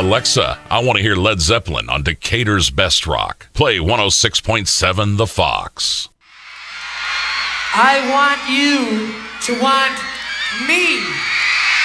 Alexa, I want to hear Led Zeppelin on Decatur's Best Rock. Play 106.7 The Fox. I want you to want me.